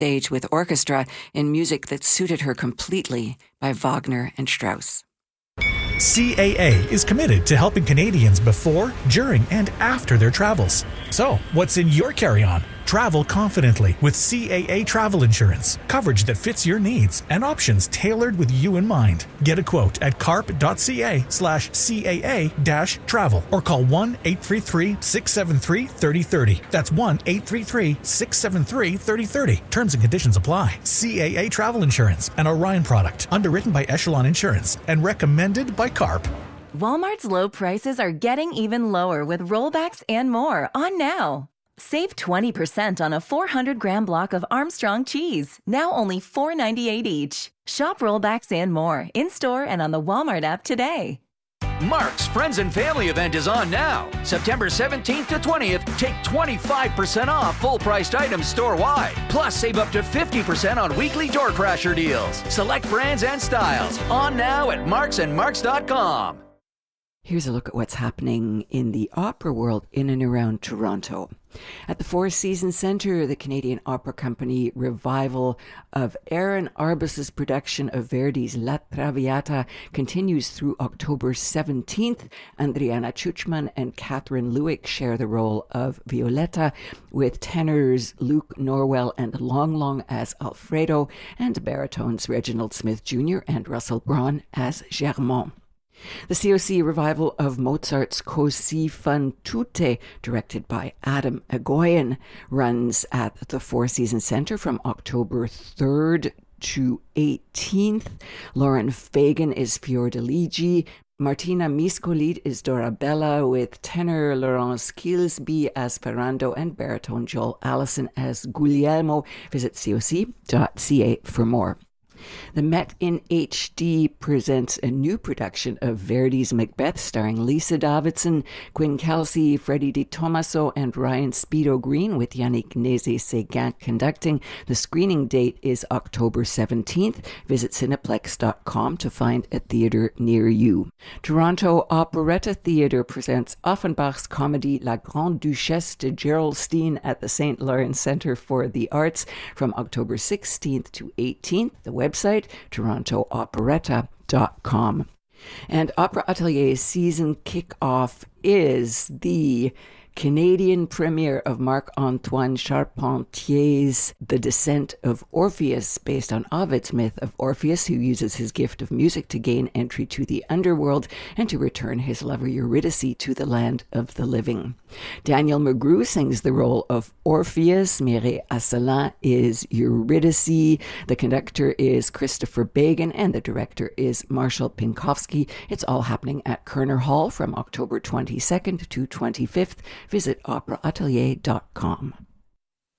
stage with orchestra in music that suited her completely by Wagner and Strauss. CAA is committed to helping Canadians before, during, and after their travels. So, what's in your carry-on? Travel confidently with CAA Travel Insurance. Coverage that fits your needs and options tailored with you in mind. Get a quote at carp.ca/CAA-travel or call 1-833-673-3030. That's 1-833-673-3030. Terms and conditions apply. CAA Travel Insurance, an Orion product, underwritten by Echelon Insurance and recommended by CARP. Walmart's low prices are getting even lower with rollbacks and more on now. Save 20% on a 400-gram block of Armstrong cheese, now only $4.98 each. Shop rollbacks and more in-store and on the Walmart app today. Mark's Friends and Family event is on now. September 17th to 20th, take 25% off full-priced items store-wide. Plus, save up to 50% on weekly door crasher deals. Select brands and styles. On now at marksandmarks.com. Here's a look at what's happening in the opera world in and around Toronto. At the Four Seasons Centre, the Canadian Opera Company revival of Aaron Arbus's production of Verdi's La Traviata continues through October 17th. Andriana Chuchman and Catherine Lewick share the role of Violetta, with tenors Luke Norwell and Long Long as Alfredo, and baritones Reginald Smith Jr. and Russell Braun as Germont. The COC revival of Mozart's Così fan tutte, directed by Adam Egoyan, runs at the Four Seasons Centre from October 3rd to 18th. Lauren Fagan is Fiordiligi. Martina Miscolit is Dorabella, with tenor Laurence Kilsby as Ferrando and baritone Joel Allison as Guglielmo. Visit coc.ca for more. The Met in HD presents a new production of Verdi's Macbeth starring Lisa Davidson, Quinn Kelsey, Freddie Di Tommaso, and Ryan Speedo Green, with Yannick Nézet-Séguin conducting. The screening date is October 17th. Visit Cineplex.com to find a theatre near you. Toronto Operetta Theatre presents Offenbach's comedy La Grande Duchesse de Gerolstein at the St. Lawrence Centre for the Arts from October 16th to 18th. The website, torontooperetta.com. And Opera Atelier's season kickoff is the Canadian premiere of Marc-Antoine Charpentier's The Descent of Orpheus, based on Ovid's myth of Orpheus, who uses his gift of music to gain entry to the underworld and to return his lover Eurydice to the land of the living. Daniel McGrew sings the role of Orpheus. Mireille Asselin is Eurydice. The conductor is Christopher Bagan, and the director is Marshall Pinkowski. It's all happening at Kerner Hall from October 22nd to 25th. Visit operaatelier.com.